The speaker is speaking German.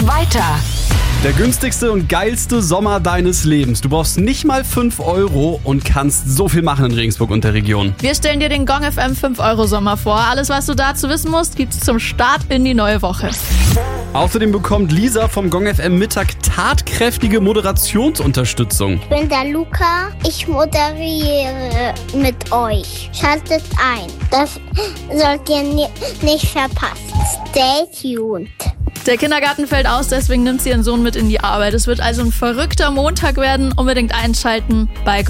weiter. Der günstigste und geilste Sommer deines Lebens. Du brauchst nicht mal 5 Euro und kannst so viel machen in Regensburg und der Region. Wir stellen dir den Gong FM 5-Euro-Sommer vor. Alles, was du dazu wissen musst, gibt's zum Start in die neue Woche. Außerdem bekommt Lisa vom Gong FM Mittag tatkräftige Moderationsunterstützung. Ich bin der Luca. Ich moderiere mit euch. Schaltet ein. Das sollt ihr nicht verpassen. Stay tuned. Der Kindergarten fällt aus, deswegen nimmt sie ihren Sohn mit in die Arbeit. Es wird also ein verrückter Montag werden. Unbedingt einschalten bei